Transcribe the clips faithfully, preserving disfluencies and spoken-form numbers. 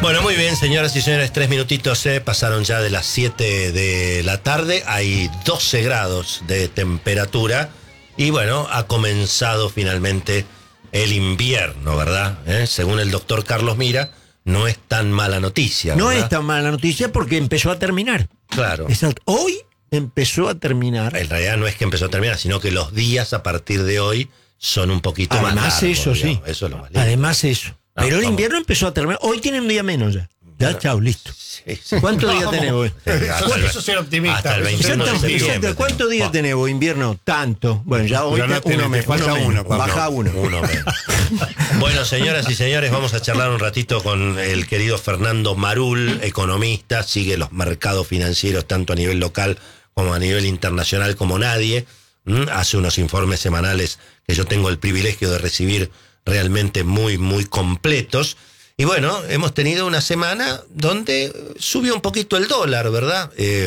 Bueno, muy bien, señoras y señores, tres minutitos eh, pasaron ya de las siete de la tarde. Hay doce grados de temperatura y bueno, ha comenzado finalmente el invierno, ¿verdad? ¿Eh? Según el doctor Carlos Mira, no es tan mala noticia, No ¿verdad? es tan mala noticia porque empezó a terminar. Claro. Exacto. Hoy empezó a terminar. En realidad no es que empezó a terminar, sino que los días a partir de hoy son un poquito Además más largos. eso, digamos. sí. Eso es lo más lindo. Además eso. No, Pero el vamos. invierno empezó a terminar. Hoy tiene un día menos ya. Ya, Bueno, chao, listo. Sí, sí. ¿Cuántos días tenés vos? Hasta el- Eso es ser optimista. Hasta el Eso es ser veintiuno de Exacto, septiembre. exacto. ¿Cuántos días Buah. tenés vos, invierno? Tanto. Bueno, ya hoy Pero no te- tenés, uno te menos. falta menos. uno, Pablo. Baja uno. Uno menos. Bueno, señoras y señores, vamos a charlar un ratito con el querido Fernando Marul, economista, sigue los mercados financieros tanto a nivel local como a nivel internacional como nadie. ¿Mm? Hace unos informes semanales que yo tengo el privilegio de recibir realmente muy, muy completos. Y bueno, hemos tenido una semana donde subió un poquito el dólar, ¿verdad? Eh,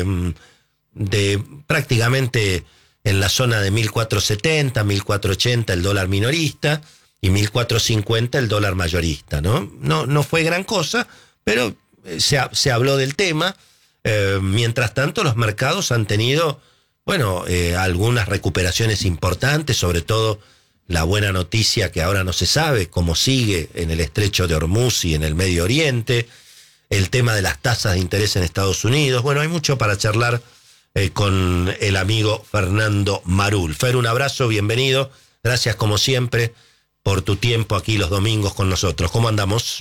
de prácticamente en la zona de mil cuatrocientos setenta, mil cuatrocientos ochenta el dólar minorista y mil cuatrocientos cincuenta el dólar mayorista, ¿no? No, no fue gran cosa, pero se, se habló del tema. Eh, mientras tanto, los mercados han tenido, bueno, eh, algunas recuperaciones importantes, sobre todo la buena noticia que ahora no se sabe cómo sigue en el estrecho de Hormuz y en el Medio Oriente, el tema de las tasas de interés en Estados Unidos. Bueno, hay mucho para charlar eh, con el amigo Fernando Marul. Fer, un abrazo, bienvenido. Gracias como siempre por tu tiempo aquí los domingos con nosotros. ¿Cómo andamos?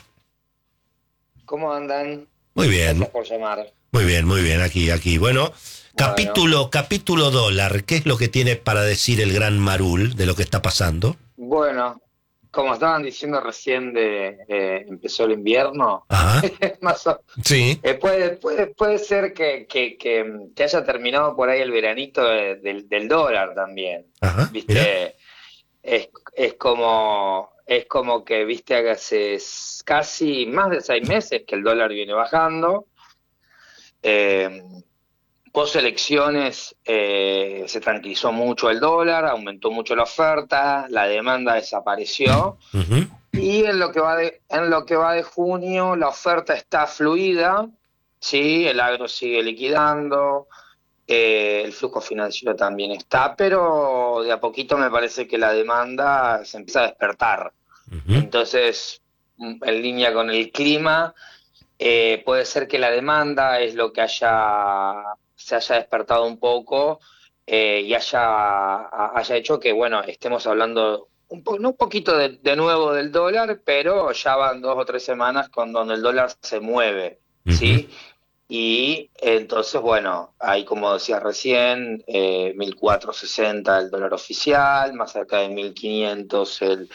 ¿Cómo andan? Muy bien, Gracias por llamar. muy bien, muy bien, aquí, aquí. Bueno, capítulo, capítulo dólar, ¿qué es lo que tiene para decir el gran Marul de lo que está pasando? Bueno, como estaban diciendo recién, de eh, empezó el invierno. Ajá, Más o- sí, eh, puede, puede, puede ser que, que, que, que haya terminado por ahí el veranito de- del, del dólar también. ajá, ¿Viste? mira. Es, es como es como que, viste, que hace s- casi más de seis meses que el dólar viene bajando. Eh, Post elecciones eh, se tranquilizó mucho el dólar, aumentó mucho la oferta, la demanda desapareció Ujú. y en lo que va de, en lo que va de junio la oferta está fluida, sí, el agro sigue liquidando, eh, el flujo financiero también está, pero de a poquito me parece que la demanda se empieza a despertar. Ujú. Entonces, mm, en línea con el clima, eh, puede ser que la demanda es lo que haya se haya despertado un poco eh, y haya, a- haya hecho que, bueno, estemos hablando un po- no un poquito de, de nuevo del dólar, pero ya van dos o tres semanas con donde el dólar se mueve, ¿sí? Y entonces, bueno, ahí como decías recién, eh, mil cuatrocientos sesenta el dólar oficial, más cerca de mil quinientos el,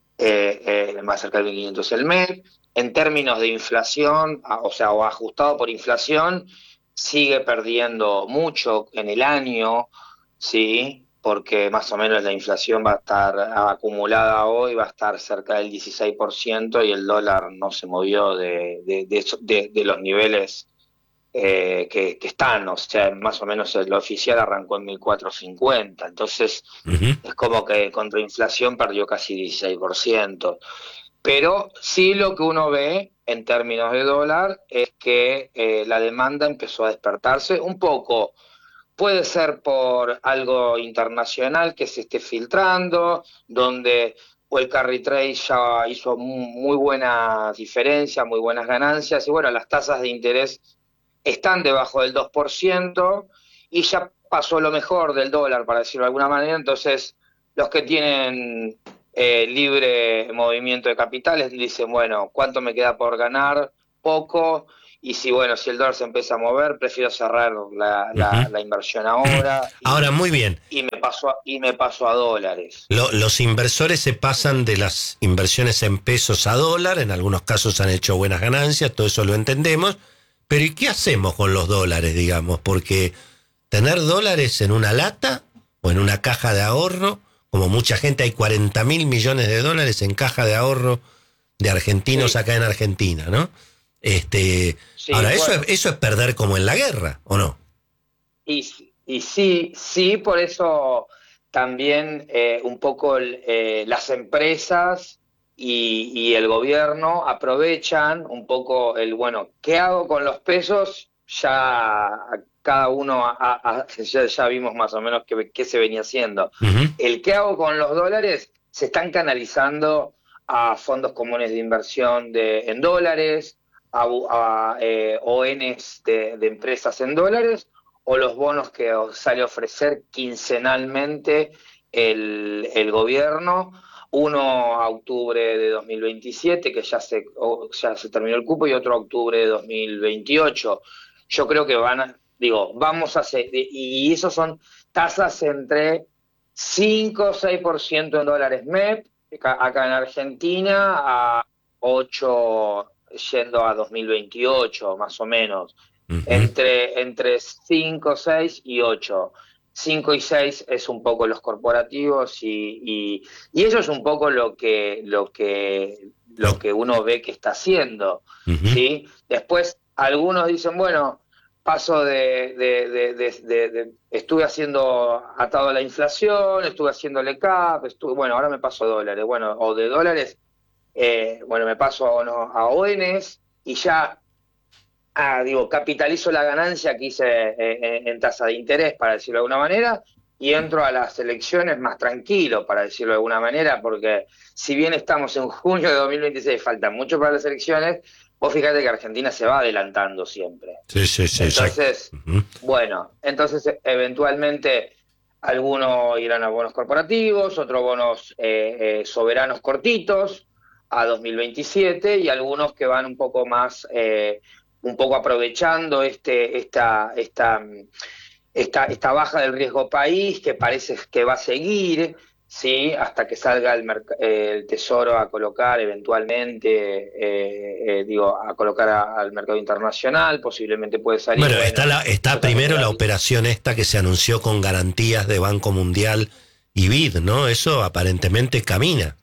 eh, eh, más cerca de mil quinientos el M E P. En términos de inflación, a- o sea, o ajustado por inflación, sigue perdiendo mucho en el año, ¿sí? Porque más o menos la inflación va a estar acumulada hoy, va a estar cerca del dieciséis por ciento y el dólar no se movió de, de, de, eso- de- de los niveles eh, que, que están, o sea, más o menos el oficial arrancó en mil cuatrocientos cincuenta, entonces Ujú. es como que contra inflación perdió casi dieciséis por ciento. Pero sí lo que uno ve en términos de dólar es que eh, la demanda empezó a despertarse un poco. Puede ser por algo internacional que se esté filtrando, donde o el carry trade ya hizo mu- muy buena diferencia, muy buenas ganancias, y bueno, las tasas de interés están debajo del dos por ciento y ya pasó lo mejor del dólar, para decirlo de alguna manera. Entonces, los que tienen eh, libre movimiento de capitales dicen, bueno, ¿cuánto me queda por ganar? Poco. Y si, bueno, si el dólar se empieza a mover, prefiero cerrar la, la, Ujú. la inversión ahora y, Ahora, muy bien. y me paso a, y me paso a dólares. Lo- los inversores se pasan de las inversiones en pesos a dólar, en algunos casos han hecho buenas ganancias, todo eso lo entendemos, pero ¿y qué hacemos con los dólares, digamos? Porque tener dólares en una lata o en una caja de ahorro, como mucha gente, hay cuarenta mil millones de dólares en caja de ahorro de argentinos Sí. acá en Argentina, ¿no? Este, Sí, ahora, eso, bueno. es, eso es perder como en la guerra, ¿o no? Y, y sí, sí, por eso también eh, un poco el, eh, las empresas y, y el gobierno aprovechan un poco el, bueno, ¿qué hago con los pesos? Ya cada uno, a, a, ya, ya vimos más o menos qué, qué se venía haciendo. Uh-huh. El ¿qué hago con los dólares? Se están canalizando a fondos comunes de inversión de, en dólares, a, a eh, O Ns de, de empresas en dólares, o los bonos que os sale a ofrecer quincenalmente el, el gobierno, uno a octubre de dos mil veintisiete, que ya se, ya se terminó el cupo, y otro a octubre de dos mil veintiocho. Yo creo que van a, digo, vamos a hacer, y esos son tasas entre cinco o seis por ciento en dólares M E P, acá en Argentina, a ocho yendo a dos mil veintiocho, más o menos. Uh-huh. Entre, entre cinco, seis y ocho. cinco y seis es un poco los corporativos y, y, y eso es un poco lo que, lo que, lo que uno ve que está haciendo. Uh-huh. ¿Sí? Después algunos dicen, bueno, paso de, de, de, de, de, de estuve haciendo atado a la inflación, estuve haciéndole cap, estuve, bueno, ahora me paso a dólares, bueno, o de dólares, eh, bueno, me paso a, no, a O Ns y ya, ah, digo, capitalizo la ganancia que hice eh, en tasa de interés, para decirlo de alguna manera, y entro a las elecciones más tranquilo, para decirlo de alguna manera, porque si bien estamos en junio de dos mil veintiséis, falta mucho para las elecciones. Vos fíjate que Argentina se va adelantando siempre. Sí, sí, sí. Entonces, uh-huh. bueno, entonces eventualmente algunos irán a bonos corporativos, otros bonos eh, eh, soberanos cortitos a dos mil veintisiete y algunos que van un poco más, eh, un poco aprovechando este, esta, esta, esta, esta baja del riesgo país que parece que va a seguir. Sí, hasta que salga el, merc- el Tesoro a colocar eventualmente, eh, eh, digo, a colocar a, al mercado internacional, posiblemente puede salir. Bueno, bueno está, la, está primero la operación esta que se anunció con garantías de Banco Mundial y B I D, ¿no? Eso aparentemente camina.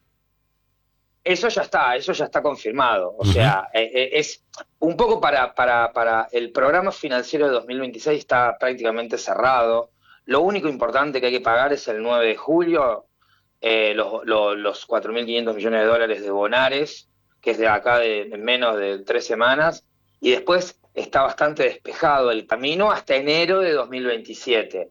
Eso ya está, eso ya está confirmado. O uh-huh. sea, eh, es un poco para, para, para el programa financiero de dos mil veintiséis está prácticamente cerrado. Lo único importante que hay que pagar es el nueve de julio, Eh, los, los, los cuatro mil quinientos millones de dólares de Bonares, que es de acá de, de menos de tres semanas, y después está bastante despejado el camino hasta enero de dos mil veintisiete.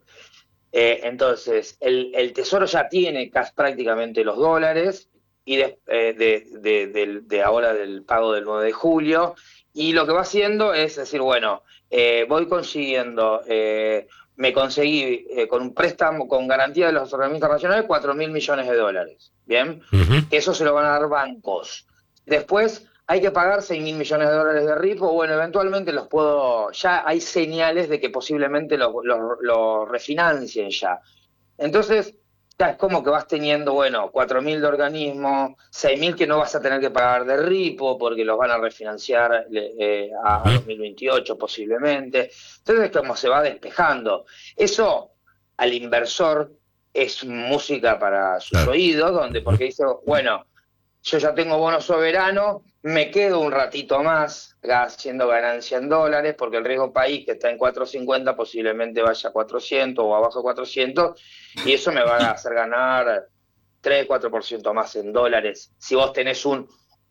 Eh, entonces, el, el Tesoro ya tiene casi prácticamente los dólares, y de, eh, de, de, de, de ahora del pago del nueve de julio, y lo que va haciendo es decir, bueno, eh, voy consiguiendo... Eh, me conseguí eh, con un préstamo con garantía de los organismos internacionales cuatro mil millones de dólares, ¿bien? Uh-huh. Eso se lo van a dar bancos. Después hay que pagar seis mil millones de dólares de ripo, bueno, eventualmente los puedo, ya hay señales de que posiblemente los lo, lo refinancien ya. Entonces, ya es como que vas teniendo, bueno, cuatro mil de organismo, seis mil que no vas a tener que pagar de ripo porque los van a refinanciar eh, a, a dos mil veintiocho posiblemente. Entonces, como se va despejando. Eso al inversor es música para sus claro. oídos, donde porque dice, bueno, yo ya tengo bono soberano, me quedo un ratito más haciendo ganancia en dólares, porque el riesgo país que está en cuatro cincuenta posiblemente vaya a cuatrocientos o abajo de cuatrocientos, y eso me va a hacer ganar tres cuatro por ciento más en dólares. Si vos tenés un,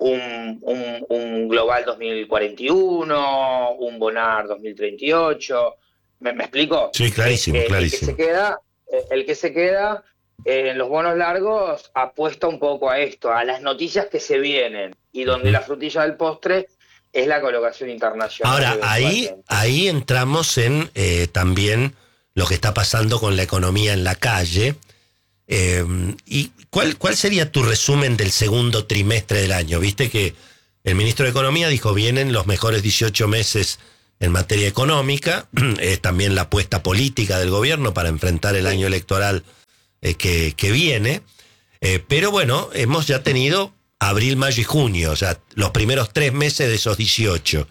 un, un, un Global dos mil cuarenta y uno, un Bonar dos mil treinta y ocho, ¿me, me explico? Sí, clarísimo, eh, clarísimo. El que se queda... El que se queda en eh, los bonos largos apuesta un poco a esto, a las noticias que se vienen, y donde uh-huh. la frutilla del postre es la colocación internacional. Ahora, ahí, ahí entramos en eh, también lo que está pasando con la economía en la calle. Eh, ¿Y cuál, cuál sería tu resumen del segundo trimestre del año? Viste que el ministro de Economía dijo, vienen los mejores dieciocho meses en materia económica, es también la apuesta política del gobierno para enfrentar el año electoral eh, que, que viene, eh, pero bueno, hemos ya tenido abril, mayo y junio, o sea, los primeros tres meses de esos dieciocho.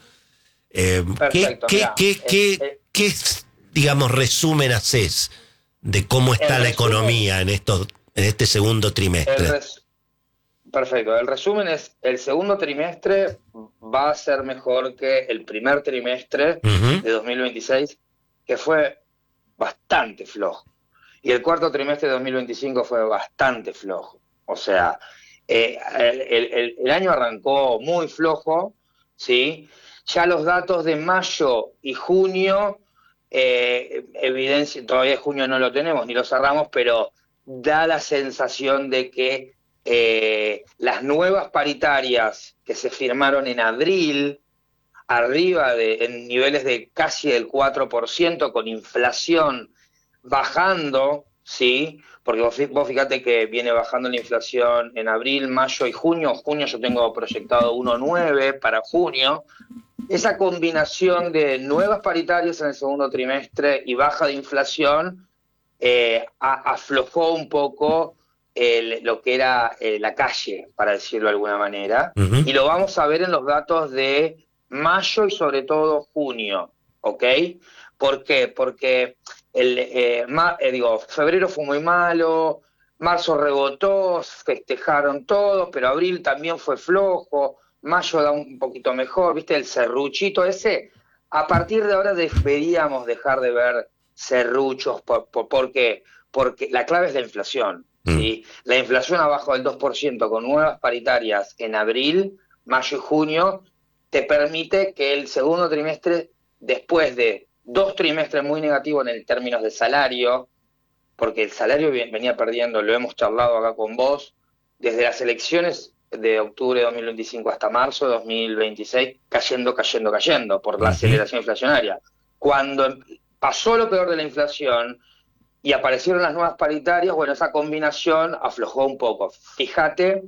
Eh, Perfecto, ¿qué, mirá, qué, eh, qué, eh, qué, digamos, resumen haces de cómo está la resumen, economía en, estos, en este segundo trimestre? Res, perfecto, el resumen es, el segundo trimestre va a ser mejor que el primer trimestre uh-huh. de dos mil veintiséis, que fue bastante flojo. Y el cuarto trimestre de dos mil veinticinco fue bastante flojo. O sea, Eh, el, el, el año arrancó muy flojo, ¿sí? Ya los datos de mayo y junio, eh, evidencia, todavía junio no lo tenemos ni lo cerramos, pero da la sensación de que eh, las nuevas paritarias que se firmaron en abril, arriba de en niveles de casi el cuatro por ciento, con inflación bajando, ¿sí? Porque vos, vos fíjate que viene bajando la inflación en abril, mayo y junio. Junio yo tengo proyectado uno coma nueve para junio. Esa combinación de nuevas paritarias en el segundo trimestre y baja de inflación eh, a, aflojó un poco el, lo que era eh, la calle, para decirlo de alguna manera. Uh-huh. Y lo vamos a ver en los datos de mayo y sobre todo junio, ¿ok? ¿Por qué? Porque el, eh, ma, eh, digo, febrero fue muy malo, marzo rebotó, festejaron todos, pero abril también fue flojo, mayo da un poquito mejor, ¿viste? El serruchito ese. A partir de ahora deberíamos dejar de ver serruchos. ¿Por, por, por qué? Porque la clave es la inflación, ¿sí? Mm. La inflación abajo del dos por ciento con nuevas paritarias en abril, mayo y junio te permite que el segundo trimestre, después de dos trimestres muy negativos en el términos de salario, porque el salario venía perdiendo, lo hemos charlado acá con vos, desde las elecciones de octubre de dos mil veinticinco hasta marzo de dos mil veintiséis, cayendo, cayendo, cayendo, por la aceleración inflacionaria. Cuando pasó lo peor de la inflación y aparecieron las nuevas paritarias, bueno, esa combinación aflojó un poco. Fíjate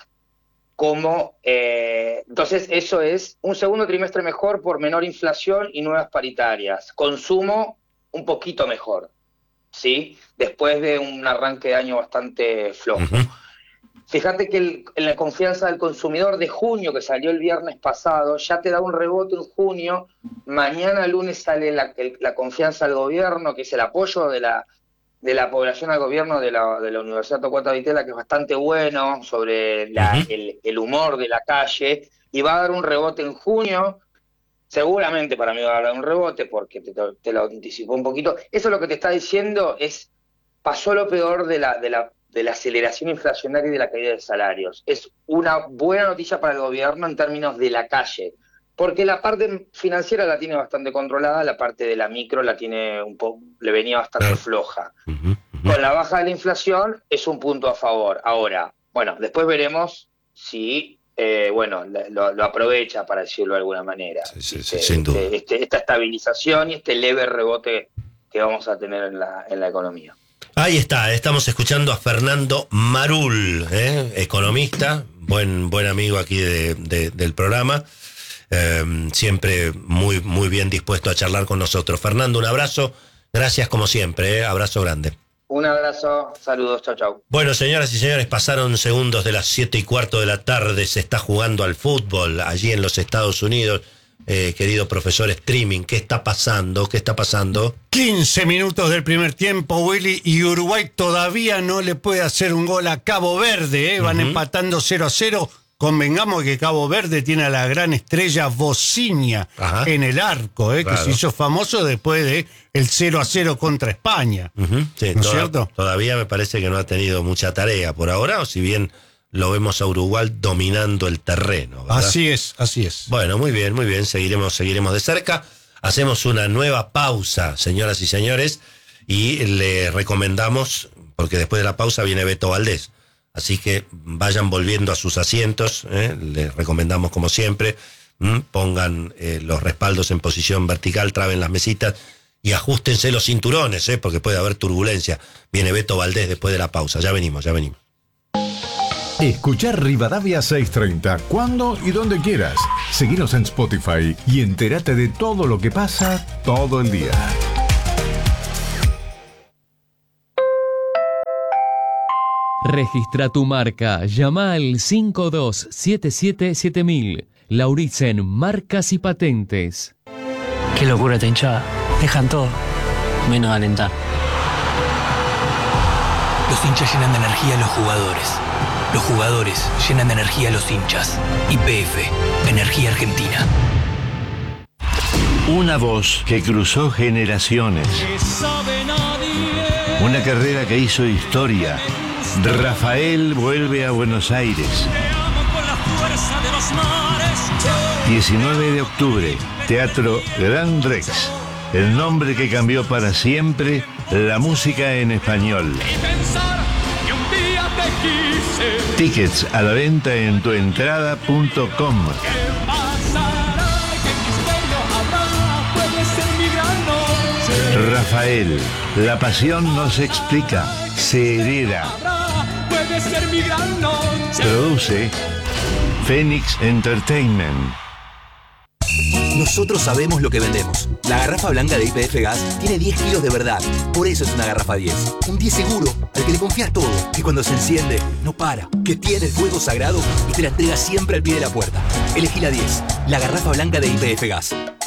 cómo, eh, entonces eso es un segundo trimestre mejor por menor inflación y nuevas paritarias. Consumo un poquito mejor, ¿sí? Después de un arranque de año bastante flojo. Uh-huh. Fíjate que el, en la confianza del consumidor de junio, que salió el viernes pasado, ya te da un rebote en junio. Mañana lunes sale la, el, la confianza al gobierno, que es el apoyo de la, de la población al gobierno de la, de la Universidad Torcuato Di Tella, que es bastante bueno, sobre la, uh-huh. el, el humor de la calle, y va a dar un rebote en junio. Seguramente para mí va a dar un rebote, porque te, te lo anticipó un poquito. Eso lo que te está diciendo es, pasó lo peor de la... De la de la aceleración inflacionaria y de la caída de salarios. Es una buena noticia para el gobierno en términos de la calle, porque la parte financiera la tiene bastante controlada, la parte de la micro la tiene un poco, le venía bastante floja. Uh-huh, uh-huh. Con la baja de la inflación es un punto a favor. Ahora, bueno, después veremos si, eh, bueno, lo, lo aprovecha, para decirlo de alguna manera. Sí, sí, este, sí, sin duda. Este, este, esta estabilización y este leve rebote que vamos a tener en la, en la economía. Ahí está, estamos escuchando a Fernando Marul, ¿eh? economista, buen buen amigo aquí de, de, del programa, eh, siempre muy muy bien dispuesto a charlar con nosotros. Fernando, un abrazo, gracias como siempre, ¿eh? Abrazo grande. Un abrazo, saludos, chau chau. Bueno, señoras y señores, pasaron segundos de las siete y cuarto de la tarde, se está jugando al fútbol allí en los Estados Unidos. Eh, querido profesor Streaming, ¿qué está pasando? ¿Qué está pasando? quince minutos del primer tiempo, Willy, y Uruguay todavía no le puede hacer un gol a Cabo Verde, ¿eh? Van uh-huh. empatando cero a cero. Convengamos que Cabo Verde tiene a la gran estrella Bociña en el arco, ¿eh? Claro. Que se hizo famoso después de el cero a cero contra España. Uh-huh. Sí, ¿no es toda, cierto? Todavía me parece que no ha tenido mucha tarea por ahora, o si bien lo vemos a Uruguay dominando el terreno, ¿verdad? Así es, así es. Bueno, muy bien, muy bien, seguiremos, seguiremos de cerca. Hacemos una nueva pausa, señoras y señores, y le recomendamos, porque después de la pausa viene Beto Valdés, así que vayan volviendo a sus asientos, ¿eh? Les recomendamos como siempre, ¿m? pongan eh, los respaldos en posición vertical, traben las mesitas y ajustense los cinturones, ¿eh? porque puede haber turbulencia. Viene Beto Valdés después de la pausa, ya venimos, ya venimos. Escuchar Rivadavia seiscientos treinta cuando y donde quieras. Seguinos en Spotify y entérate de todo lo que pasa todo el día. Registra tu marca. Llama al cinco dos siete siete siete mil. Lauritzen Marcas y Patentes. Qué locura esta hinchada. Dejan todo, menos alentar. Los hinchas llenan de energía a los jugadores. Los jugadores llenan de energía a los hinchas. Y P F, Energía Argentina. Una voz que cruzó generaciones. Una carrera que hizo historia. Rafael vuelve a Buenos Aires. diecinueve de octubre, Teatro Gran Rex. El nombre que cambió para siempre la música en español. Tickets a la venta en tuentrada punto com. Rafael, la pasión no se explica, se hereda. Produce Phoenix Entertainment. Nosotros sabemos lo que vendemos. La garrafa blanca de Y P F Gas tiene diez kilos de verdad. Por eso es una garrafa diez. Un diez seguro, al que le confías todo. Que cuando se enciende, no para. Que tiene el fuego sagrado y te la entrega siempre al pie de la puerta. Elegí la diez, la garrafa blanca de Y P F Gas.